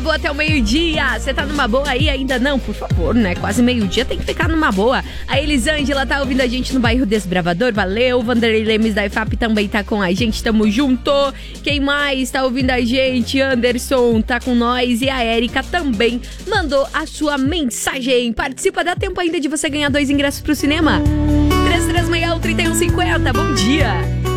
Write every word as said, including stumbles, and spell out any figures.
Boa até o meio-dia, você tá numa boa aí? Ainda não? Por favor, né? Quase meio-dia, tem que ficar numa boa. A Elisângela tá ouvindo a gente no bairro Desbravador, valeu. Vanderlei Lemes da I F A P também tá com a gente, tamo junto. Quem mais tá ouvindo a gente? Anderson tá com nós e a Érica também mandou a sua mensagem. Participa, dá tempo ainda de você ganhar dois ingressos pro cinema. três três seis um, três um cinco zero, bom dia.